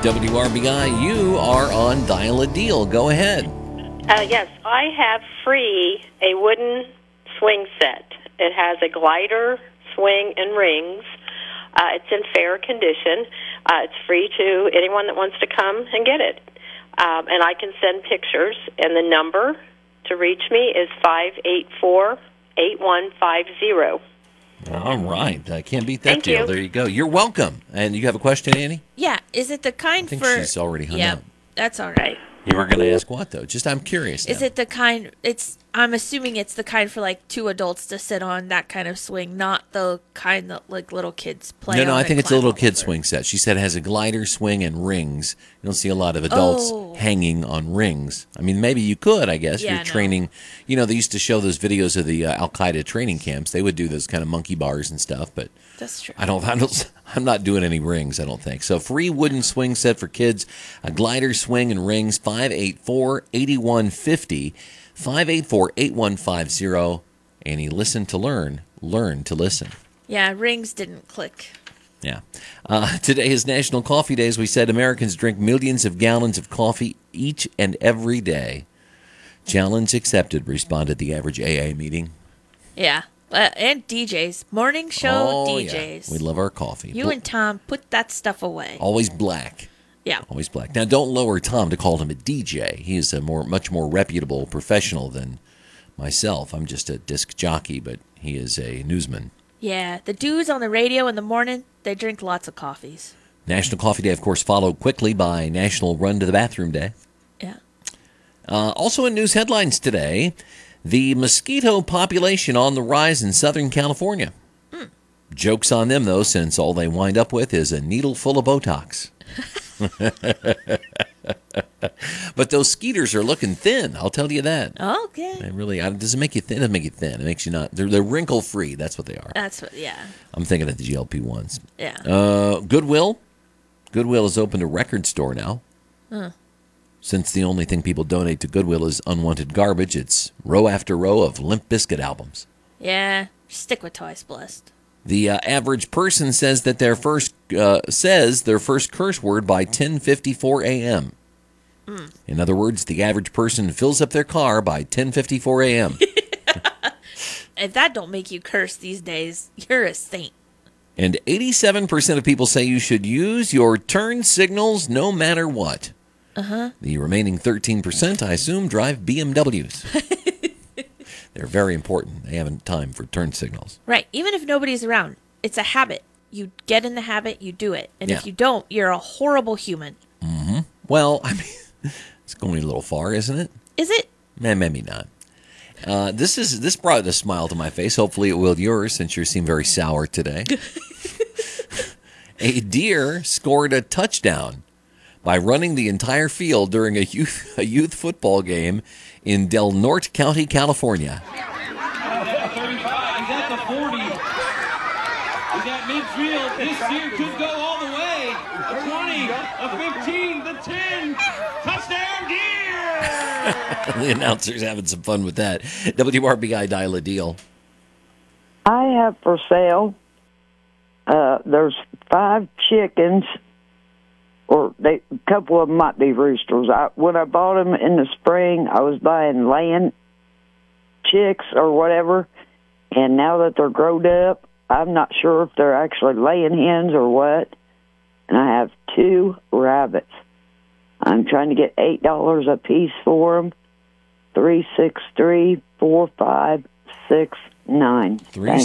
WRBI, you are on Dial a Deal. Go ahead. Yes, I have free a wooden swing set. It has a glider, swing, and rings. It's in fair condition. It's free to anyone that wants to come and get it. And I can send pictures, and the number to reach me is 584-8150. All right. I can't beat that Thank deal. you. There you go. You're welcome. And you have a question, Annie? Yeah, is it the kind I think for... she's already hung yeah, up. that's all right. You were going to ask what, though? Just I'm curious now. Is it the kind... I'm assuming it's the kind for, like, two adults to sit on, that kind of swing, not the kind that, like, little kids play on. No, I and think it's a climb little all kid over. swing set. She said it has a glider, swing, and rings. You don't see a lot of adults Oh. hanging on rings. I mean, maybe you could, I guess. Yeah, You're training. You know, they used to show those videos of the Al-Qaeda training camps. They would do those kind of monkey bars and stuff, but That's true. I'm not doing any rings, I don't think. So free wooden swing set for kids, a glider, swing, and rings, 584-8150, 584-8150. Annie, listen to learn to listen. Yeah, rings didn't click. Yeah. Today is National Coffee Day. As we said, Americans drink millions of gallons of coffee each and every day. Challenge accepted, responded the average AA meeting. Yeah. And DJs. Morning show DJs. Yeah. We love our coffee. You and Tom, put that stuff away. Always black. Yeah. Always black. Now, don't lower Tom to call him a DJ. He is a much more reputable professional than myself. I'm just a disc jockey, but he is a newsman. Yeah. The dudes on the radio in the morning, they drink lots of coffees. National Coffee Day, of course, followed quickly by National Run to the Bathroom Day. Yeah. Also in news headlines today, the mosquito population on the rise in Southern California. Joke's on them, though, since all they wind up with is a needle full of Botox. But those skeeters are looking thin, I'll tell you that. Okay. They really, does it make you thin? It doesn't make you thin. It makes you not, they're wrinkle-free. That's what they are. That's what, yeah. I'm thinking of the GLP-1s. Yeah. Goodwill. Goodwill has opened a record store now. Since the only thing people donate to Goodwill is unwanted garbage, it's row after row of Limp Bizkit albums. Yeah. Stick with Twice Blessed. The average person says that their first curse word by 10:54 a.m. In other words, the average person fills up their car by 10:54 a.m. If that don't make you curse these days, you're a saint. And 87% of people say you should use your turn signals no matter what. The remaining 13%, I assume, drive BMWs. They're very important. They haven't time for turn signals. Right. Even if nobody's around, it's a habit. You get in the habit, you do it. And Yeah. if you don't, you're a horrible human. Well, I mean, it's going a little far, isn't it? Is it? Maybe not. This brought a smile to my face. Hopefully it will yours, since you seem very sour today. A deer scored a touchdown by running the entire field during a youth football game in Del Norte County, California. 35. He's at the 40. He's at midfield. This deer could go all the way. A 20, a 15, the 10. Touchdown deer! The announcer's having some fun with that. WRBI Dial a Deal. I have for sale, there's 5 chickens, or a couple of them might be roosters. When I bought them in the spring, I was buying laying chicks or whatever, and now that they're grown up, I'm not sure if they're actually laying hens or what, and I have 2 rabbits. I'm trying to get $8 a piece for them. 363-4569. Three